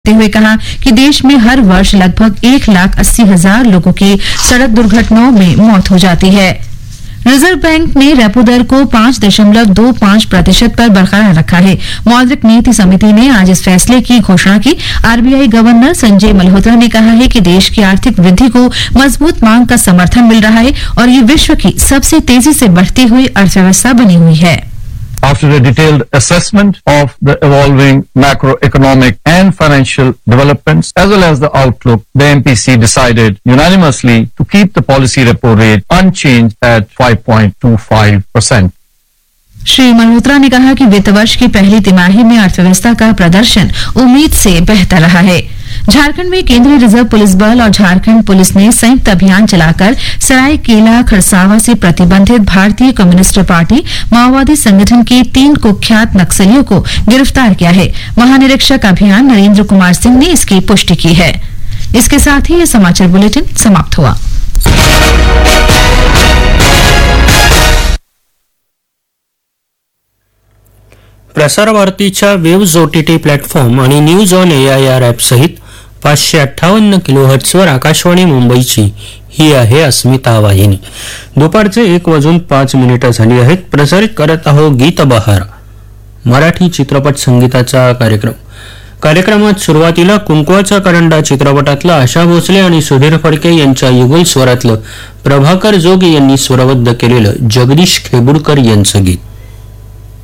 हुए कहा कि देश में हर वर्ष लगभग 1,80,000 लोगों की सड़क दुर्घटनाओं में मौत हो जाती है। रिजर्व बैंक ने रेपो दर को 5.25% पर बरकरार रखा है। मौद्रिक नीति समिति ने आज इस फैसले की घोषणा की। आरबीआई गवर्नर संजय मल्होत्रा ने कहा है कि देश की आर्थिक वृद्धि को मजबूत मांग का समर्थन मिल रहा है और ये विश्व की सबसे तेजी से बढ़ती हुई अर्थव्यवस्था बनी हुई है। After a detailed assessment of the evolving macroeconomic and financial developments as well as the outlook, the MPC decided unanimously to keep the policy repo rate unchanged at 5.25%. Shri Malhotra ने कहा कि वित्त वर्ष की पहली तिमाही में अर्थव्यवस्था का प्रदर्शन उम्मीद से बेहतर रहा है। झारखंड में केंद्रीय रिजर्व पुलिस बल और झारखंड पुलिस ने संयुक्त अभियान चलाकर सरायकेला खरसावा से प्रतिबंधित भारतीय कम्युनिस्ट पार्टी माओवादी संगठन के 3 कुख्यात नक्सलियों को गिरफ्तार किया है। महानिरीक्षक अभियान नरेंद्र कुमार सिंह ने इसकी पुष्टि की है। इसके साथ ही यह समाचार बुलेटिन समाप्त हुआ। प्रसार भारतीच्या वेव्ज ओटीटी प्लॅटफॉर्म आणि न्यूज ऑन AIR ॲप सहित 558 किलोहर्ट्झवर आकाशवाणी मुंबईची ही आहे अस्मिता वाहिनी। दुपारचे 1:05 झाली आहेत। प्रसारित करत आहोत गीत बहार, मराठी चित्रपट संगीताचा कार्यक्रमात सुरुवातीला कुंकवाचा करंडा चित्रपटातला आशा भोसले आणि सुधीर फडके यांच्या युगल स्वरातलं प्रभाकर जोग यांनी स्वरबद्ध केलेलं जगदीश खेबुडकर यांचं गीत।